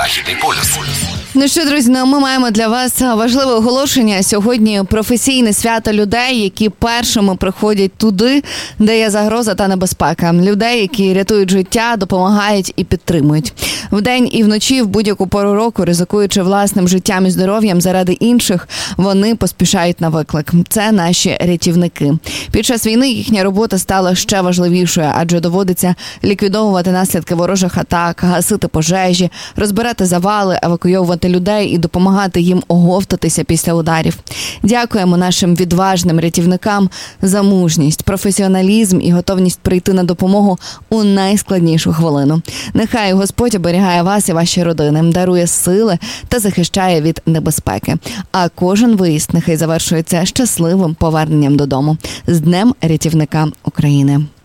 Західний полюс. Ну що, друзі, ми маємо для вас важливе оголошення. Сьогодні професійне свято людей, які першими приходять туди, де є загроза та небезпека. Людей, які рятують життя, допомагають і підтримують. Вдень і вночі, в будь-яку пору року, ризикуючи власним життям і здоров'ям заради інших, вони поспішають на виклик. Це наші рятівники. Під час війни їхня робота стала ще важливішою, адже доводиться ліквідовувати наслідки ворожих атак, гасити пожежі, розбирати завали, евакуйовувати людей і допомагати їм оговтатися після ударів. Дякуємо нашим відважним рятівникам за мужність, професіоналізм і готовність прийти на допомогу у найскладнішу хвилину. Нехай Господь оберігає вас і ваші родини, дарує сили та захищає від небезпеки. А кожен виїзд нехай завершується щасливим поверненням додому. З Днем рятівника України!